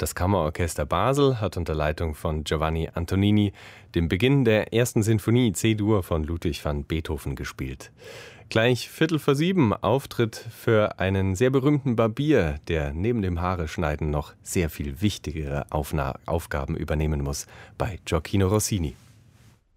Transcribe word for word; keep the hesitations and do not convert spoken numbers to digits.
Das Kammerorchester Basel hat unter Leitung von Giovanni Antonini den Beginn der ersten Sinfonie C-Dur von Ludwig van Beethoven gespielt. Gleich Viertel vor sieben Auftritt für einen sehr berühmten Barbier, der neben dem Haareschneiden noch sehr viel wichtigere Aufna- Aufgaben übernehmen muss, bei Gioacchino Rossini.